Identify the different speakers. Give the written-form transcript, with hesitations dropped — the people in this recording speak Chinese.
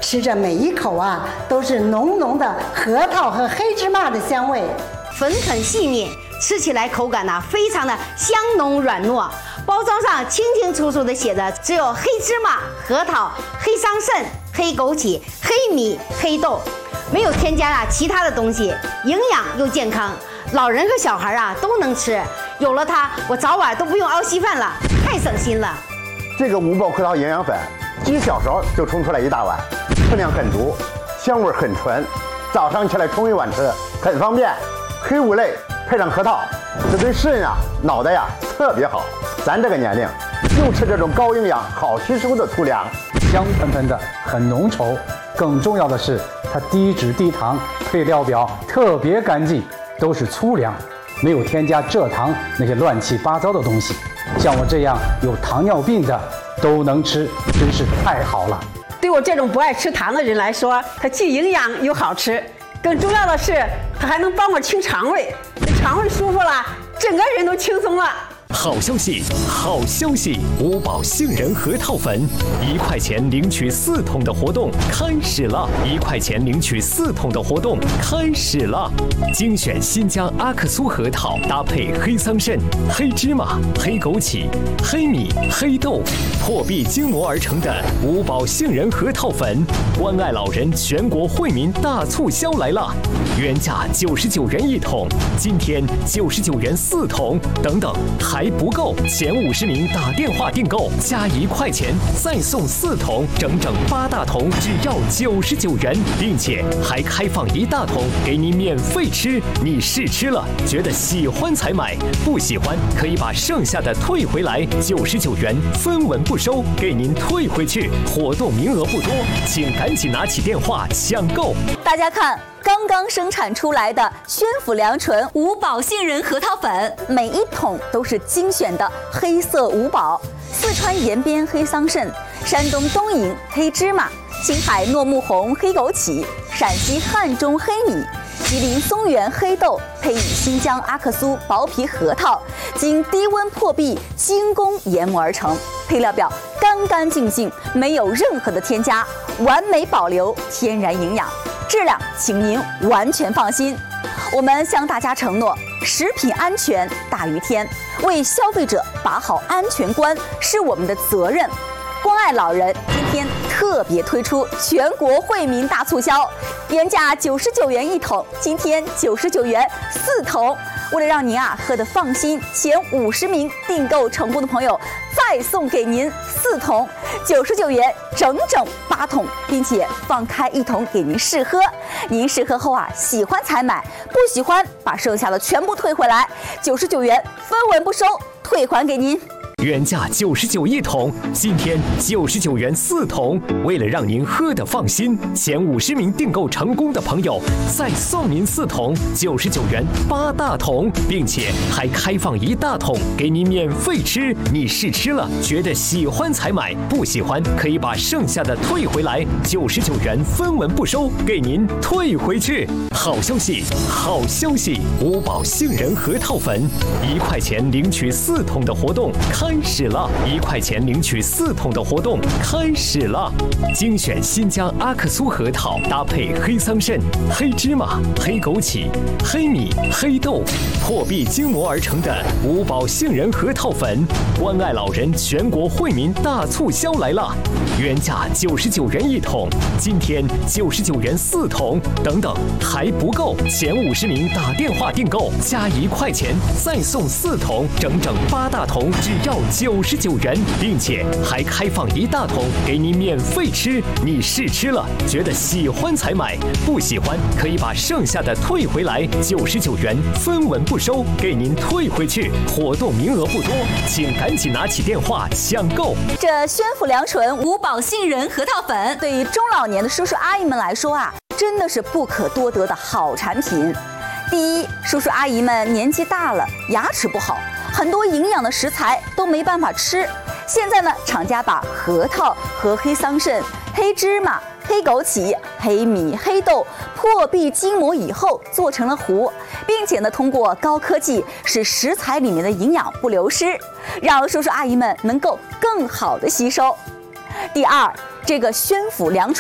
Speaker 1: 吃着每一口啊，都是浓浓的核桃和黑芝麻的香味，
Speaker 2: 粉很细腻，吃起来口感非常的香浓软糯。包装上清清楚楚的写着，只有黑芝麻、核桃、黑桑葚、黑枸杞、黑米、黑豆，没有添加其他的东西，营养又健康，老人和小孩都能吃。有了它，我早晚都不用熬稀饭了，太省心了。
Speaker 3: 这个五宝核桃营养粉，几小勺就冲出来一大碗，分量很足，香味很纯，早上起来冲一碗吃，很方便。黑五类配上核桃，这对肾脑袋特别好。咱这个年龄，就吃这种高营养、好吸收的粗粮，
Speaker 4: 香喷喷的，很浓稠。更重要的是，它低脂低糖，配料表特别干净，都是粗粮，没有添加蔗糖那些乱七八糟的东西。像我这样有糖尿病的都能吃，真是太好了。
Speaker 5: 对我这种不爱吃糖的人来说，它既营养又好吃，更重要的是，它还能帮我清肠胃，肠胃舒服了，整个人都轻松了。
Speaker 6: 好消息，好消息！五宝杏仁核桃粉，1块钱领取4桶的活动开始了！1块钱领取4桶的活动开始了！精选新疆阿克苏核桃，搭配黑桑葚、黑芝麻、黑枸杞、黑米、黑豆，破壁精磨而成的五宝杏仁核桃粉，关爱老人全国惠民大促销来了！原价99元1桶，今天99元4桶，等等还不够，前50名打电话订购加1块钱再送4桶，整整8大桶，只要99元，并且还开放1大桶给你免费吃。你试吃了，觉得喜欢才买，不喜欢可以把剩下的退回来，99元分文不收，给您退回去。活动名额不多，请赶紧拿起电话抢购。
Speaker 7: 大家看，刚刚生产出来的宣府良醇五宝杏仁核桃粉，每一桶都是精选的黑色五宝：四川延边黑桑葚、山东东营黑芝麻、青海糯木红黑枸杞、陕西汉中黑米、吉林松原黑豆，配以新疆阿克苏薄皮核桃，经低温破壁精工研磨而成。配料表干干净净，没有任何的添加，完美保留天然营养，质量请您完全放心。我们向大家承诺，食品安全大于天，为消费者把好安全关是我们的责任。关爱老人今天特别推出全国惠民大促销，原价99元1桶，今天99元4桶。为了让您喝得放心，前50名订购成功的朋友再送给您4桶，99元整整8桶，并且放开1桶给您试喝。您试喝后喜欢才买，不喜欢把剩下的全部退回来，99元分文不收，退还给您。
Speaker 6: 原价991桶，今天99元4桶。为了让您喝得放心，前50名订购成功的朋友再送您4桶，99元8大桶，并且还开放1大桶给您免费吃。你试吃了，觉得喜欢才买，不喜欢可以把剩下的退回来，99元分文不收，给您退回去。好消息，好消息！五宝杏仁核桃粉，1块钱领取4桶的活动开始了！1块钱领取4桶的活动开始了！精选新疆阿克苏核桃，搭配黑桑葚、黑芝麻、黑枸杞、黑米、黑豆，破壁精磨而成的五宝杏仁核桃粉，关爱老人全国惠民大促销来了！原价99元1桶，今天99元4桶，等等还不够，前50名打电话订购加1块钱再送4桶，整整8大桶，只要99元，并且还开放1大桶给你免费吃。你试吃了，觉得喜欢才买，不喜欢可以把剩下的退回来，99元分文不收，给您退回去。活动名额不多，请赶紧拿起电话抢购。
Speaker 7: 这宣府良醇五宝杏仁核桃粉，对于中老年的叔叔阿姨们来说真的是不可多得的好产品。第一，叔叔阿姨们年纪大了，牙齿不好，很多营养的食材都没办法吃。现在呢，厂家把核桃和黑桑葚、黑芝麻、黑枸杞、黑米、黑豆破壁精磨以后做成了糊，并且呢，通过高科技使食材里面的营养不流失，让叔叔阿姨们能够更好的吸收。第二，这个宣府良醇